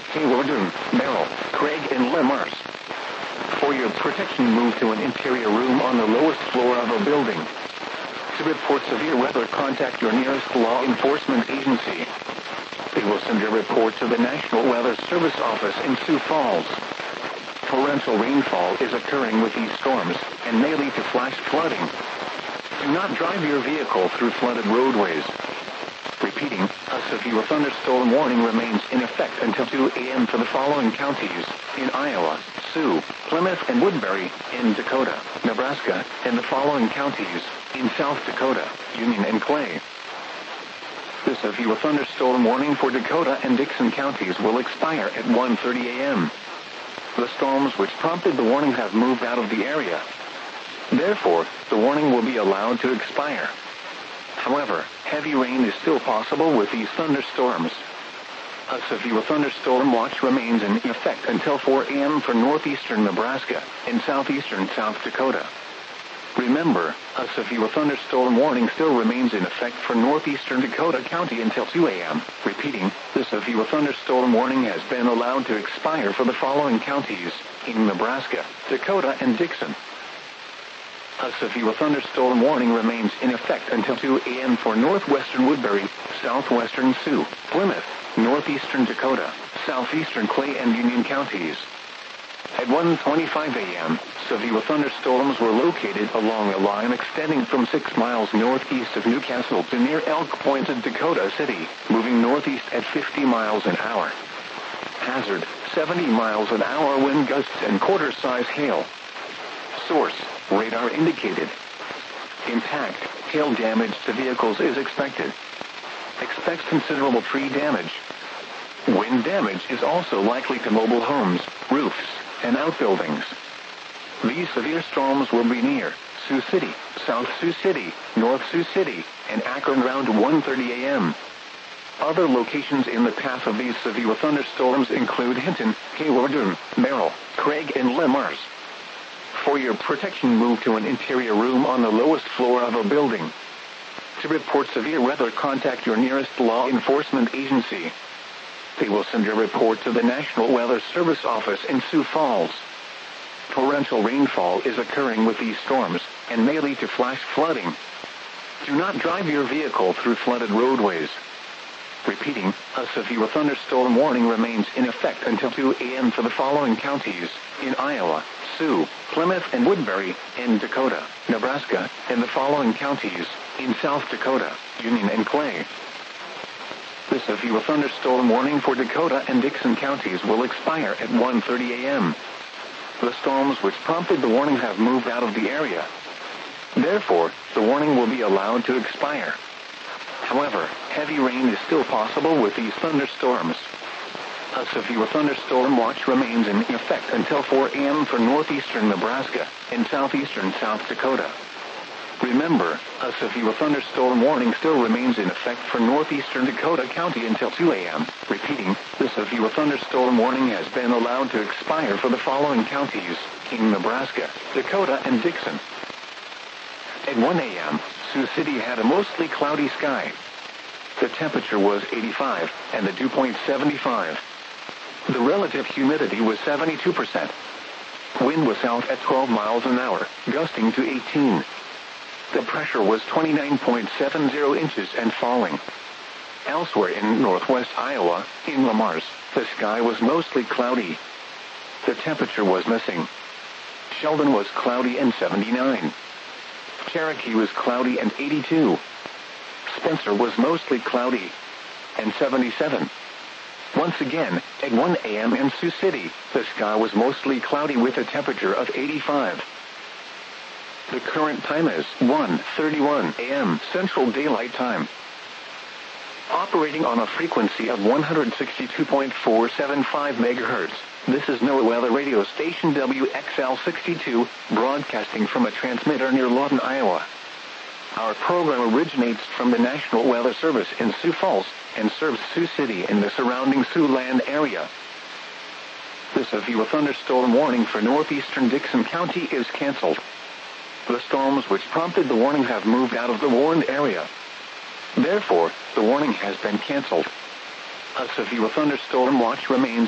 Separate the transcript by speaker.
Speaker 1: Hayward, Merrill, Craig, and Lemars. For your protection, move to an interior room on the lowest floor of a building. To report severe weather, contact your nearest law enforcement agency. They will send your report to the National Weather Service office in Sioux Falls. Torrential rainfall is occurring with these storms and may lead to flash flooding. Do not drive your vehicle through flooded roadways. Repeating, a severe thunderstorm warning remains in effect until 2 a.m. for the following counties in Iowa, Sioux, Plymouth, and Woodbury, in Dakota, Nebraska, and the following counties in South Dakota, Union and Clay. The severe thunderstorm warning for Dakota and Dixon counties will expire at 1:30 a.m. The storms which prompted the warning have moved out of the area. Therefore, the warning will be allowed to expire. However, heavy rain is still possible with these thunderstorms. A severe thunderstorm watch remains in effect until 4 a.m. for northeastern Nebraska and southeastern South Dakota. Remember, a severe thunderstorm warning still remains in effect for northeastern Dakota County until 2 a.m. Repeating, the severe thunderstorm warning has been allowed to expire for the following counties in Nebraska, Dakota, and Dixon. A severe thunderstorm warning remains in effect until 2 a.m. for northwestern Woodbury, southwestern Sioux, Plymouth, northeastern Dakota, southeastern Clay, and Union counties. At 1:25 a.m., severe thunderstorms were located along a line extending from 6 miles northeast of Newcastle to near Elk Point in Dakota City, moving northeast at 50 miles an hour. Hazard, 70 miles an hour wind gusts and quarter-size hail. Source, radar indicated. Impact, hail damage to vehicles is expected. Expects considerable tree damage. Wind damage is also likely to mobile homes, roofs, and outbuildings. These severe storms will be near Sioux City, South Sioux City, North Sioux City, and Akron around 1:30 a.m. Other locations in the path of these severe thunderstorms include Hinton, Hayward, Merrill, Craig, and Lemars. For your protection, move to an interior room on the lowest floor of a building. To report severe weather, contact your nearest law enforcement agency. They will send your report to the National Weather Service office in Sioux Falls. Torrential rainfall is occurring with these storms and may lead to flash flooding. Do not drive your vehicle through flooded roadways. Repeating, a severe thunderstorm warning remains in effect until 2 a.m. for the following counties in Iowa, Sioux, Plymouth, and Woodbury, in Dakota, Nebraska, and the following counties in South Dakota, Union and Clay. The severe thunderstorm warning for Dakota and Dixon counties will expire at 1:30 a.m. The storms which prompted the warning have moved out of the area. Therefore, the warning will be allowed to expire. However, heavy rain is still possible with these thunderstorms. A severe thunderstorm watch remains in effect until 4 a.m. for northeastern Nebraska and southeastern South Dakota. Remember, a severe thunderstorm warning still remains in effect for northeastern Dakota County until 2 a.m. Repeating, the severe thunderstorm warning has been allowed to expire for the following counties in Nebraska, Dakota, and Dixon. At 1 a.m., Sioux City had a mostly cloudy sky. The temperature was 85 and the dew point 75. The relative humidity was 72%. Wind was south at 12 miles an hour, gusting to 18. The pressure was 29.70 inches and falling. Elsewhere in northwest Iowa, in Lemars, the sky was mostly cloudy. The temperature was missing. Sheldon was cloudy and 79. Cherokee was cloudy and 82. Spencer was mostly cloudy and 77. Once again, at 1 a.m. in Sioux City, the sky was mostly cloudy with a temperature of 85. The current time is 1:31 a.m. Central Daylight Time. Operating on a frequency of 162.475 MHz, this is NOAA Weather Radio Station WXL62, broadcasting from a transmitter near Lawton, Iowa. Our program originates from the National Weather Service in Sioux Falls and serves Sioux City and the surrounding Siouxland area. The severe thunderstorm warning for northeastern Dixon County is canceled. The storms which prompted the warning have moved out of the warned area. Therefore, the warning has been canceled. A severe thunderstorm watch remains